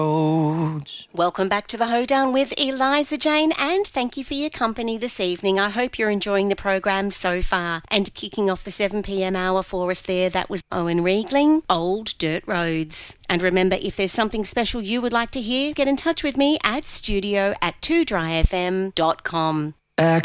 roads. Welcome back to the Hoedown with Eliza Jane, and thank you for your company this evening. I hope you're enjoying the program so far. And kicking off the 7 p.m. hour for us there, that was Owen Riegling, Old Dirt Roads. And remember, if there's something special you would like to hear, get in touch with me at studio@2dryfm.com.